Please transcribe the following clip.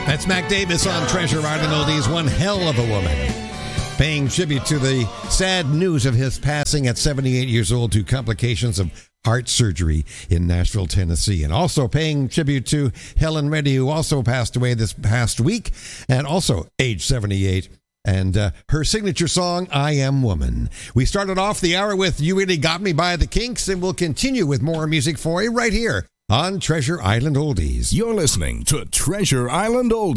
That's Mac Davis on Treasure Island Oldies. One hell of a woman. Paying tribute to the sad news of his passing at 78 years old to complications of heart surgery in Nashville, Tennessee. And also paying tribute to Helen Reddy, who also passed away this past week, and also age 78. And her signature song, I Am Woman. We started off the hour with You Really Got Me by the Kinks, and we'll continue with more music for you right here on Treasure Island Oldies. You're listening to Treasure Island Oldies.